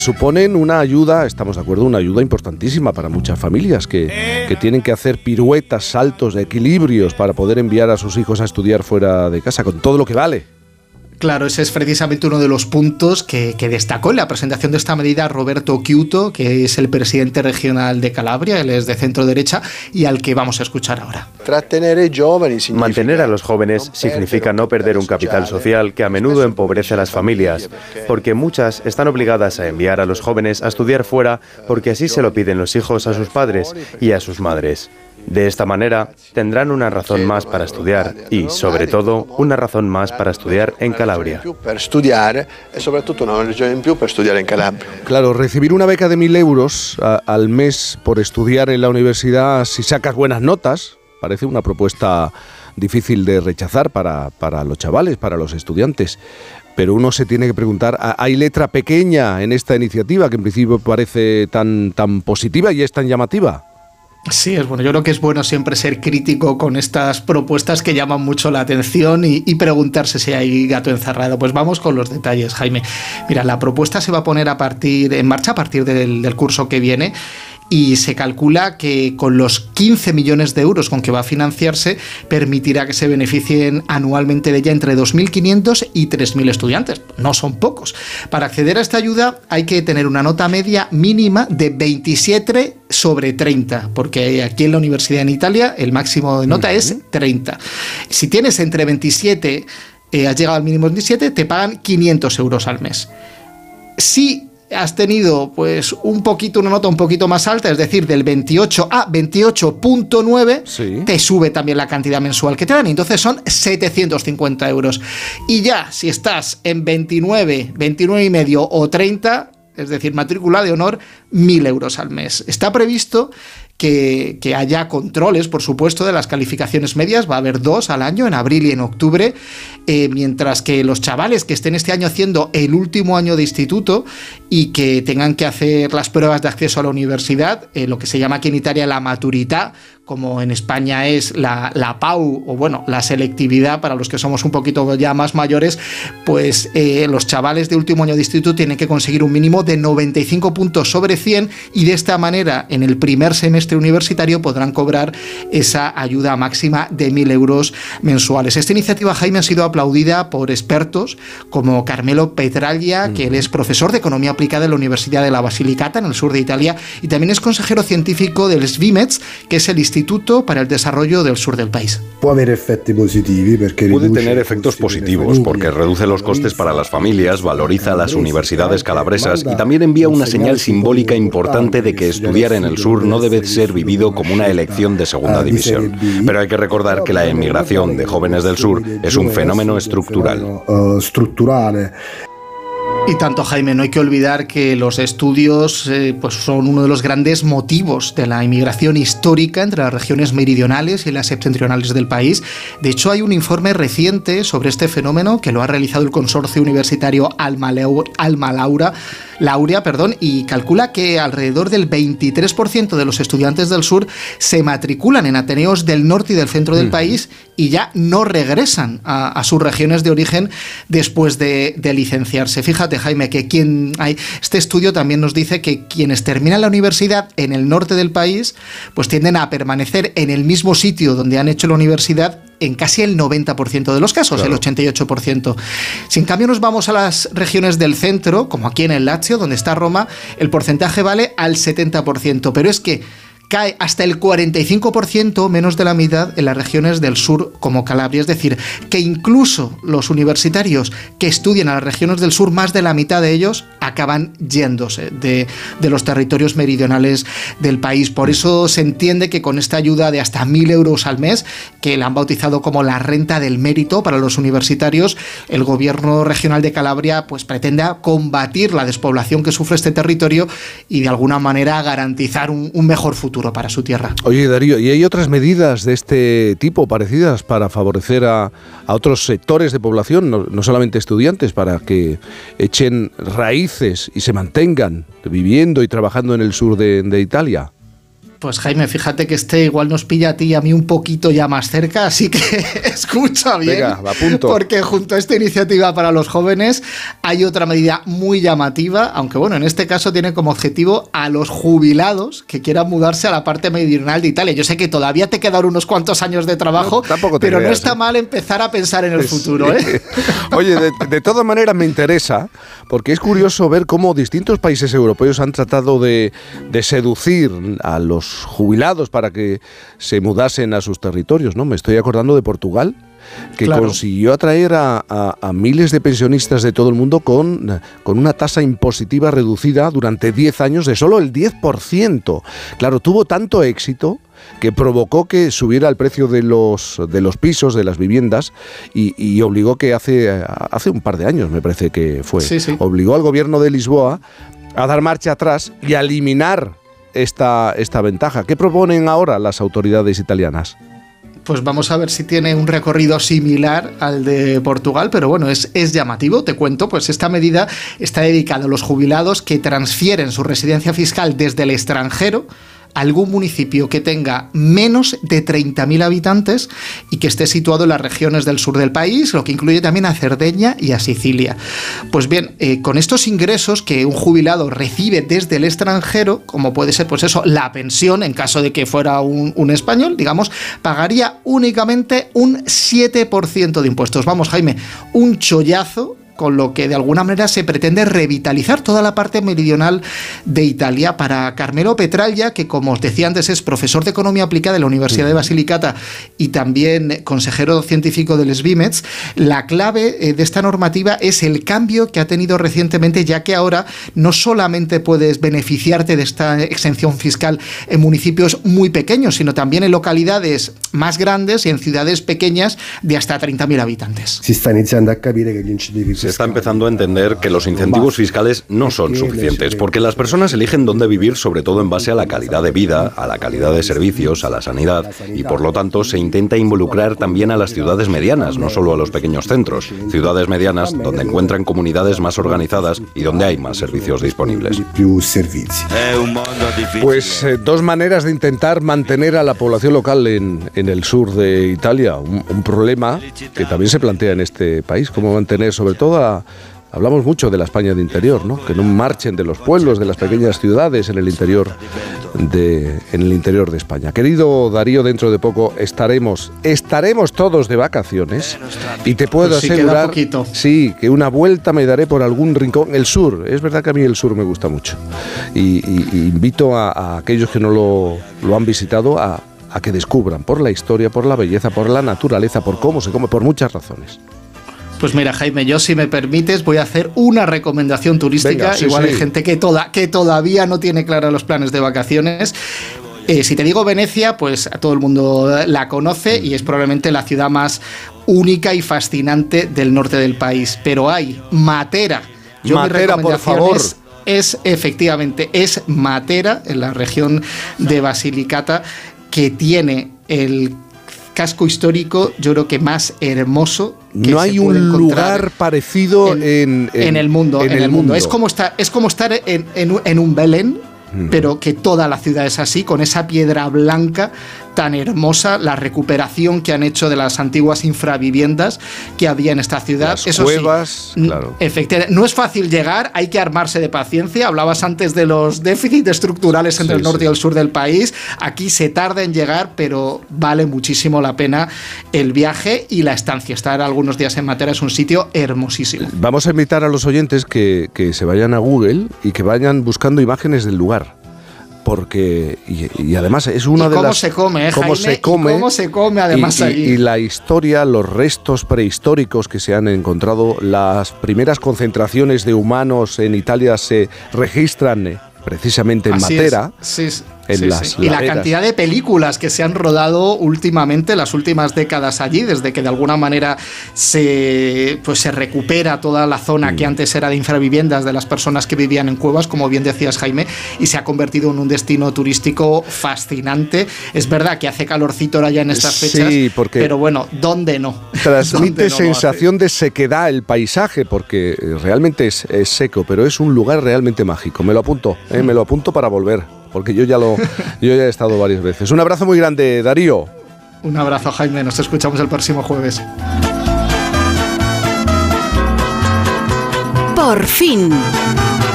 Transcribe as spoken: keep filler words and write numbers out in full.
Suponen una ayuda, estamos de acuerdo, una ayuda importantísima para muchas familias que, que tienen que hacer piruetas, saltos, equilibrios para poder enviar a sus hijos a estudiar fuera de casa, con todo lo que vale. Claro, ese es precisamente uno de los puntos que, que destacó en la presentación de esta medida Roberto Chiuto, que es el presidente regional de Calabria, él es de centro derecha, y al que vamos a escuchar ahora. Mantener a los jóvenes significa no perder un capital social que a menudo empobrece a las familias, porque muchas están obligadas a enviar a los jóvenes a estudiar fuera porque así se lo piden los hijos a sus padres y a sus madres. De esta manera, tendrán una razón más para estudiar y, sobre todo, una razón más para estudiar en Calabria. Claro, recibir una beca de mil euros a, al mes por estudiar en la universidad, si sacas buenas notas, parece una propuesta difícil de rechazar para, para los chavales, para los estudiantes. Pero uno se tiene que preguntar, ¿hay letra pequeña en esta iniciativa que en principio parece tan, tan positiva y es tan llamativa? Sí, es bueno. Yo creo que es bueno siempre ser crítico con estas propuestas que llaman mucho la atención y, y preguntarse si hay gato encerrado. Pues vamos con los detalles, Jaime. Mira, la propuesta se va a poner a partir, en marcha a partir del, del curso que viene. Y se calcula que con los quince millones de euros con que va a financiarse permitirá que se beneficien anualmente de ella entre dos mil quinientos y tres mil estudiantes. No son pocos. Para acceder a esta ayuda hay que tener una nota media mínima de veintisiete sobre treinta, porque aquí en la universidad en Italia el máximo de nota uh-huh. es treinta. Si tienes entre veintisiete, eh, has llegado al mínimo veintisiete, te pagan quinientos euros al mes. Si has tenido pues un poquito, una nota un poquito más alta, es decir, del veintiocho a veintiocho punto nueve, sí. te sube también la cantidad mensual que te dan, y entonces son setecientos cincuenta euros. Y ya, si estás en veintinueve, veintinueve y medio o treinta, es decir, matrícula de honor, mil euros al mes. Está previsto que, que haya controles, por supuesto, de las calificaciones medias. Va a haber dos al año, en abril y en octubre, eh, mientras que los chavales que estén este año haciendo el último año de instituto y que tengan que hacer las pruebas de acceso a la universidad, eh, lo que se llama aquí en Italia la maturità, como en España es la, la P A U, o bueno, la selectividad para los que somos un poquito ya más mayores, pues eh, los chavales de último año de instituto tienen que conseguir un mínimo de noventa y cinco puntos sobre cien, y de esta manera en el primer semestre universitario podrán cobrar esa ayuda máxima de mil euros mensuales. Esta iniciativa, Jaime, ha sido aplaudida por expertos como Carmelo Petraglia, que él es profesor de Economía Aplicada en la Universidad de la Basilicata, en el sur de Italia, y también es consejero científico del SVIMEZ, que es el Instituto para el Desarrollo del Sur del país. Puede tener efectos positivos porque reduce los costes para las familias, valoriza las universidades calabresas y también envía una señal simbólica importante de que estudiar en el sur no debe ser vivido como una elección de segunda división. Pero hay que recordar que la emigración de jóvenes del sur es un fenómeno estructural. Y tanto, Jaime, no hay que olvidar que los estudios eh, pues son uno de los grandes motivos de la inmigración histórica entre las regiones meridionales y las septentrionales del país. De hecho, hay un informe reciente sobre este fenómeno que lo ha realizado el consorcio universitario Alma, Leu- Alma Laura, Laurea, perdón, y calcula que alrededor del veintitrés por ciento de los estudiantes del sur se matriculan en ateneos del norte y del centro del mm. país y ya no regresan a, a sus regiones de origen después de, de licenciarse. Fíjate, Jaime, que quien hay, este estudio también nos dice que quienes terminan la universidad en el norte del país pues tienden a permanecer en el mismo sitio donde han hecho la universidad en casi el noventa por ciento de los casos, claro. el ochenta y ocho por ciento. Si en cambio nos vamos a las regiones del centro, como aquí en el Lazio, donde está Roma, el porcentaje vale al setenta por ciento, pero es que cae hasta el cuarenta y cinco por ciento, menos de la mitad, en las regiones del sur como Calabria. Es decir, que incluso los universitarios que estudian a las regiones del sur, más de la mitad de ellos acaban yéndose de, de los territorios meridionales del país. Por eso se entiende que con esta ayuda de hasta mil euros al mes, que la han bautizado como la renta del mérito para los universitarios, el gobierno regional de Calabria pues pretende combatir la despoblación que sufre este territorio y de alguna manera garantizar un, un mejor futuro para su tierra. Oye, Darío, ¿y hay otras medidas de este tipo parecidas para favorecer a, a otros sectores de población, no, no solamente estudiantes, para que echen raíces y se mantengan viviendo y trabajando en el sur de, de Italia? Pues Jaime, fíjate que este igual nos pilla a ti y a mí un poquito ya más cerca, así que escucha bien. Venga, apunto. Porque junto a esta iniciativa para los jóvenes hay otra medida muy llamativa, aunque bueno, en este caso tiene como objetivo a los jubilados que quieran mudarse a la parte meridional de Italia. Yo sé que todavía te quedan unos cuantos años de trabajo, no, pero creas, no está ¿eh? mal empezar a pensar en el es, futuro, ¿eh? Oye, de, de todas maneras me interesa, porque es curioso ver cómo distintos países europeos han tratado de, de seducir a los jubilados para que se mudasen a sus territorios, ¿no? Me estoy acordando de Portugal, que claro. consiguió atraer a, a, a miles de pensionistas de todo el mundo con, con una tasa impositiva reducida durante diez años de solo el diez por ciento. Claro, tuvo tanto éxito que provocó que subiera el precio de los, de los pisos, de las viviendas, y, y obligó que hace, hace un par de años, me parece que fue, sí, sí. obligó al gobierno de Lisboa a dar marcha atrás y a eliminar Esta, esta ventaja. ¿Qué proponen ahora las autoridades italianas? Pues vamos a ver si tiene un recorrido similar al de Portugal, pero bueno, es, es llamativo, te cuento, pues esta medida está dedicada a los jubilados que transfieren su residencia fiscal desde el extranjero a algún municipio que tenga menos de treinta mil habitantes y que esté situado en las regiones del sur del país, lo que incluye también a Cerdeña y a Sicilia. Pues bien, eh, con estos ingresos que un jubilado recibe desde el extranjero, como puede ser pues eso, la pensión, en caso de que fuera un, un español, digamos, pagaría únicamente un siete por ciento de impuestos. Vamos, Jaime, un chollazo, con lo que de alguna manera se pretende revitalizar toda la parte meridional de Italia. Para Carmelo Petraglia, que como os decía antes es profesor de Economía Aplicada de la Universidad de Basilicata y también consejero científico del SVIMEZ, la clave de esta normativa es el cambio que ha tenido recientemente, ya que ahora no solamente puedes beneficiarte de esta exención fiscal en municipios muy pequeños, sino también en localidades más grandes y en ciudades pequeñas de hasta treinta mil habitantes. Si está iniciando a capire que gli incentivi Se está empezando a entender que los incentivos fiscales no son suficientes, porque las personas eligen dónde vivir sobre todo en base a la calidad de vida, a la calidad de servicios, a la sanidad, y por lo tanto se intenta involucrar también a las ciudades medianas, no solo a los pequeños centros. Ciudades medianas donde encuentran comunidades más organizadas y donde hay más servicios disponibles. Pues eh, dos maneras de intentar mantener a la población local en, en el sur de Italia. Un, un problema que también se plantea en este país, cómo mantener sobre todo a, hablamos mucho de la España de interior, ¿no? Que no marchen de los pueblos, de las pequeñas ciudades en el interior de, en el interior de España. Querido Darío, dentro de poco estaremos, estaremos todos de vacaciones y te puedo pues sí, asegurar, sí, que una vuelta me daré por algún rincón. El sur, es verdad que a mí el sur me gusta mucho y, y, y invito a, a aquellos que no lo, lo han visitado a, a que descubran por la historia, por la belleza, por la naturaleza, por cómo se come, por muchas razones. Pues mira, Jaime, yo si me permites voy a hacer una recomendación turística. Venga, sí, Igual sí. hay gente que, toda, que todavía no tiene claros los planes de vacaciones. Eh, si te digo Venecia, pues a todo el mundo la conoce y es probablemente la ciudad más única y fascinante del norte del país. Pero hay Matera. Yo Matera, por favor. Es, es efectivamente, es Matera, en la región de Basilicata, que tiene el casco histórico, yo creo que más hermoso que no hay un lugar parecido en, en, en, en el mundo. En, en el, el mundo. mundo. Es como estar, es como estar en, en, en un Belén, mm. pero que toda la ciudad es así, con esa piedra blanca tan hermosa, la recuperación que han hecho de las antiguas infraviviendas que había en esta ciudad. Las Eso cuevas, sí, claro. Efectivamente, no es fácil llegar, hay que armarse de paciencia. Hablabas antes de los déficits estructurales entre sí, el norte sí. y el sur del país. Aquí se tarda en llegar, pero vale muchísimo la pena el viaje y la estancia. Estar algunos días en Matera es un sitio hermosísimo. Vamos a invitar a los oyentes que, que se vayan a Google y que vayan buscando imágenes del lugar. Porque, y, y además es una de cómo las... Se come, ¿eh, cómo Jaime? se come, ¿Y cómo se come además y, allí? Y, y la historia, los restos prehistóricos que se han encontrado, las primeras concentraciones de humanos en Italia se registran precisamente en Así Matera. Es. Sí, sí. En sí, las sí. Y la cantidad de películas que se han rodado últimamente, las últimas décadas allí, desde que de alguna manera se, pues se recupera toda la zona mm. que antes era de infraviviendas de las personas que vivían en cuevas, como bien decías, Jaime, y se ha convertido en un destino turístico fascinante. Es verdad que hace calorcito ahora ya en estas fechas, sí, porque pero bueno, ¿dónde no? Transmite ¿Dónde no sensación de sequedad el paisaje, porque realmente es, es seco, pero es un lugar realmente mágico. Me lo apunto, eh, mm. me lo apunto para volver. porque yo ya lo yo ya he estado varias veces. Un abrazo muy grande, Darío. Un abrazo, Jaime, nos escuchamos el próximo jueves. Por fin.